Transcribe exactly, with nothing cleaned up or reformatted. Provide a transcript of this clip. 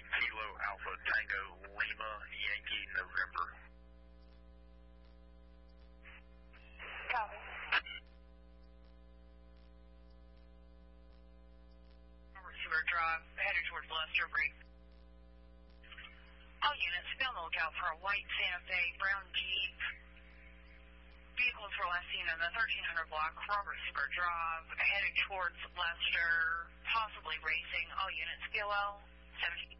Kilo Alpha Tango Lima Yankee November. Copy. Robert Stewart Drive, headed towards Lester Brief. All units, be on the lookout for a white Santa Fe brown Jeep. Vehicles were last seen on the thirteen hundred block, Robert Stewart Drive, headed towards Lester, possibly racing. All units, P O L seventeen.